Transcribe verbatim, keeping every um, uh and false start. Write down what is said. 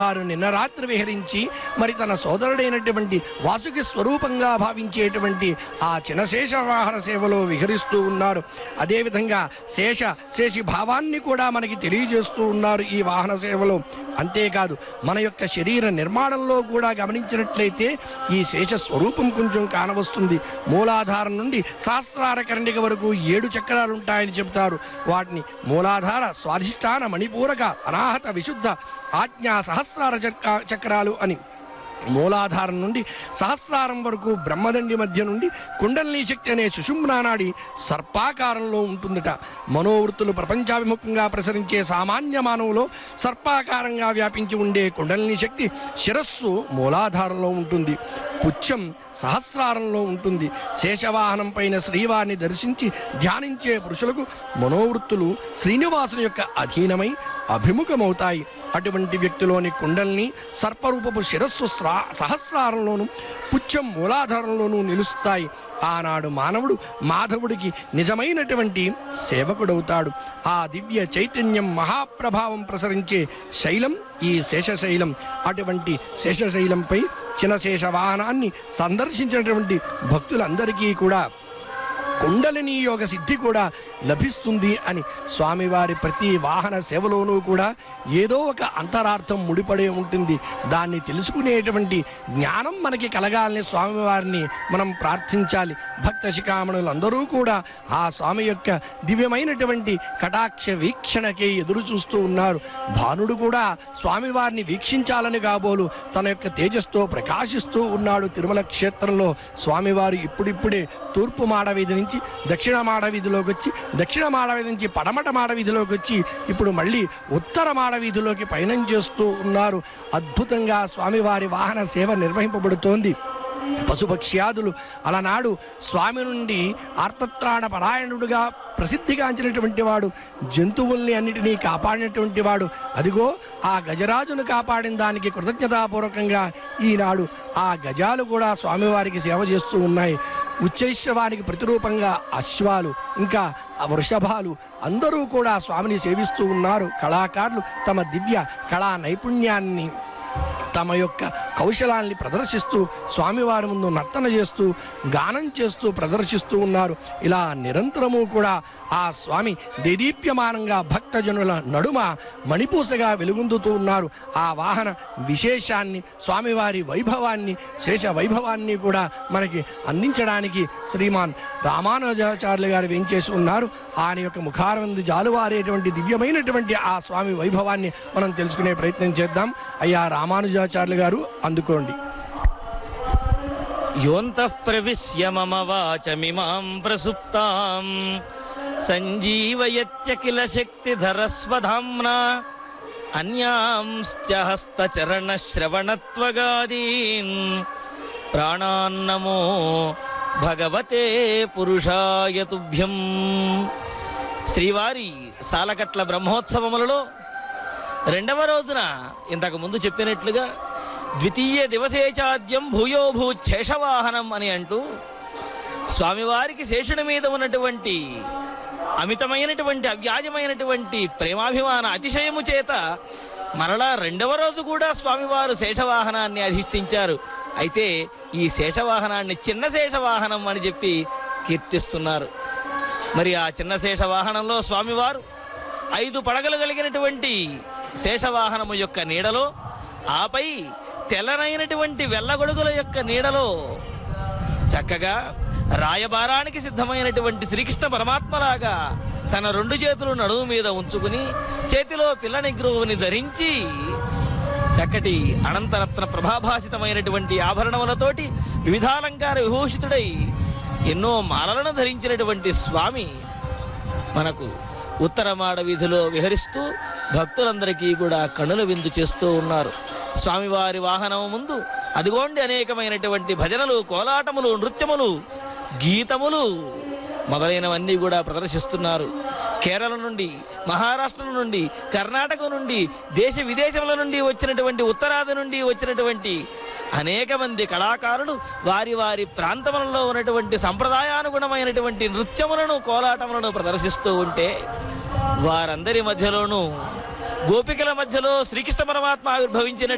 వారు నిన్న రాత్రి విహరించి మరి తన సోదరుడైనటువంటి వాసుకి స్వరూపంగా భావించేటువంటి ఆ చినశేష వాహన సేవలో విహరిస్తూ ఉన్నారు. అదేవిధంగా శేష శేషి భావాన్ని కూడా మనకి తెలియజేస్తూ ఉన్నారు ఈ వాహన సేవలో. అంతేకాదు మన యొక్క శరీర నిర్మాణంలో కూడా గమనించినట్లయితే ఈ శేష స్వరూపం కొంచెం కానవస్తుంది. మూలాధారం నుండి సహస్రార కరణిక వరకు ఏడు చక్రాలు ఉంటాయని చెబుతారు. వాటిని మూలాధార, స్వాధిష్టాన, మణిపూరక, అనాహత, విశుద్ధ, ఆజ్ఞా, సహస్రార చక్రాలు అని. మూలాధారం నుండి సహస్రారం వరకు బ్రహ్మదండి మధ్య నుండి కుండలిని శక్తి అనే సుషుమ్నానాడి సర్పాకారంలో ఉంటుందట. మనోవృత్తులు ప్రపంచాభిముఖంగా ప్రసరించే సామాన్య మానవులో సర్పాకారంగా వ్యాపించి ఉండే కుండలిని శక్తి శిరస్సు మూలాధారంలో ఉంటుంది, పుచ్చం సహస్రారంలో ఉంటుంది. శేషవాహనం పైన శ్రీవారిని దర్శించి ధ్యానించే పురుషులకు మనోవృత్తులు శ్రీనివాసుని యొక్క అధీనమై అభిముఖమవుతాయి. అటువంటి వ్యక్తిలోని కుండల్ని సర్పరూపపు శిరస్సు సహస్రారంలోను, పుచ్చం మూలాధారంలోనూ నిలుస్తాయి. ఆనాడు మానవుడు మాధవుడికి నిజమైనటువంటి సేవకుడవుతాడు. ఆ దివ్య చైతన్యం మహాప్రభావం ప్రసరించే శైలం ఈ శేషశైలం. అటువంటి శేషశైలంపై చినశేష వాహనాన్ని సందర్శించినటువంటి భక్తులందరికీ కూడా కుండలిని యోగ సిద్ధి కూడా లభిస్తుంది అని స్వామివారి ప్రతి వాహన సేవలోనూ కూడా ఏదో ఒక అంతరార్థం ముడిపడే ఉంటుంది. దాన్ని తెలుసుకునేటువంటి జ్ఞానం మనకి కలగాలని స్వామివారిని మనం ప్రార్థించాలి. భక్త శిఖామణులందరూ కూడా ఆ స్వామి యొక్క దివ్యమైనటువంటి కటాక్ష వీక్షణకే ఎదురు చూస్తూ ఉన్నారు. భానుడు కూడా స్వామివారిని వీక్షించాలని కాబోలు తన యొక్క తేజస్తో ప్రకాశిస్తూ ఉన్నాడు. తిరుమల క్షేత్రంలో స్వామివారు ఇప్పుడిప్పుడే తూర్పు మాడవీధి నుంచి దక్షిణ మాడవీధిలోకి వచ్చి, దక్షిణ మాడవీధి నుంచి పడమట మాడవీధిలోకి వచ్చి ఇప్పుడు మళ్ళీ ఉత్తర మాడవీధిలోకి పయనం చేస్తూ ఉన్నారు. అద్భుతంగా స్వామివారి వాహన సేవ నిర్వహింపబడుతోంది. పశుపక్ష్యాదులు అలనాడు స్వామి నుండి ఆర్తత్రాణ పరాయణుడుగా ప్రసిద్ధిగాంచినటువంటి వాడు, జంతువుల్ని అన్నిటినీ కాపాడినటువంటి వాడు. అదిగో ఆ గజరాజును కాపాడిన దానికి కృతజ్ఞతాపూర్వకంగా ఈనాడు ఆ గజాలు కూడా స్వామివారికి సేవ చేస్తూ ఉన్నాయి. ఉచ్చైశ్రవానికి ప్రతిరూపంగా అశ్వాలు, ఇంకా వృషభాలు అందరూ కూడా స్వామిని సేవిస్తూ ఉన్నారు. కళాకారులు తమ దివ్య కళా నైపుణ్యాన్ని, తమ యొక్క కౌశలాన్ని ప్రదర్శిస్తూ స్వామివారి ముందు నర్తన చేస్తూ గానం చేస్తూ ప్రదర్శిస్తూ ఉన్నారు. ఇలా నిరంతరము కూడా ఆ స్వామి దేదీప్యమానంగా భక్తజనుల నడుమ మణిపూసగా వెలుగొందుతూ ఉన్నారు. ఆ వాహన విశేషాన్ని, స్వామివారి వైభవాన్ని, శేష వైభవాన్ని కూడా మనకి అందించడానికి శ్రీమాన్ రామానుజాచార్యులు గారు వేంచేసి ఉన్నారు. ఆయన యొక్క ముఖారవిందు జాలువారేటువంటి దివ్యమైనటువంటి ఆ స్వామి వైభవాన్ని మనం తెలుసుకునే ప్రయత్నం చేద్దాం. అయ్యా రామానుజాచార్యులు గారు అందుకోండి. యోంతః ప్రవిశ్య మమ వాచమిమాం ప్రసుప్తాం సంజీవయత్యఖిల శక్తిధరస్వధామ్నా అన్యాంశ్చ హస్తచరణ శ్రవణత్వగాదీన్ ప్రాణాన్నమో భగవతే పురుషాయ తుభ్యం. శ్రీవారి సాలకట్ల బ్రహ్మోత్సవములలో రెండవ రోజున ఇంతకు ముందు చెప్పినట్లుగా ద్వితీయ దివసేచాద్యం భూయోభూ శేషవాహనం అని అంటూ స్వామివారికి శేషుడి మీద ఉన్నటువంటి అమితమైనటువంటి అవ్యాజమైనటువంటి ప్రేమాభిమాన అతిశయము చేత మరలా రెండవ రోజు కూడా స్వామివారు శేషవాహనాన్ని అధిష్ఠించారు. అయితే ఈ శేషవాహనాన్ని చిన్న శేషవాహనం అని చెప్పి కీర్తిస్తున్నారు. మరి ఆ చిన్న శేషవాహనంలో స్వామివారు ఐదు పడగలు కలిగినటువంటి శేషవాహనము యొక్క నీడలో, ఆపై తెల్లనైనటువంటి వెల్లగొడుగుల యొక్క నీడలో చక్కగా రాయబారానికి సిద్ధమైనటువంటి శ్రీకృష్ణ పరమాత్మలాగా తన రెండు చేతులు నడుము మీద ఉంచుకుని చేతిలో పిల్ల నిగ్రహుని ధరించి చక్కటి అనంతరత్న ప్రభాభాసితమైనటువంటి ఆభరణములతోటి వివిధాలంకార విభూషితుడై ఎన్నో మాలలను ధరించినటువంటి స్వామి మనకు ఉత్తరమాడ వీధిలో విహరిస్తూ భక్తులందరికీ కూడా కనుల విందు చేస్తూ ఉన్నారు. స్వామివారి వాహనం ముందు అదిగోండి అనేకమైనటువంటి భజనలు, కోలాటములు, నృత్యములు, గీతములు మొదలైనవన్నీ కూడా ప్రదర్శిస్తున్నారు. కేరళ నుండి, మహారాష్ట్ర నుండి, కర్ణాటక నుండి, దేశ విదేశముల నుండి వచ్చినటువంటి, ఉత్తరాది నుండి వచ్చినటువంటి అనేక మంది కళాకారులు వారి వారి ప్రాంతములలో ఉన్నటువంటి సంప్రదాయానుగుణమైనటువంటి నృత్యములను, కోలాటములను ప్రదర్శిస్తూ ఉంటే వారందరి మధ్యలోనూ గోపికల మధ్యలో శ్రీకృష్ణ పరమాత్మ ఆవిర్భవించిన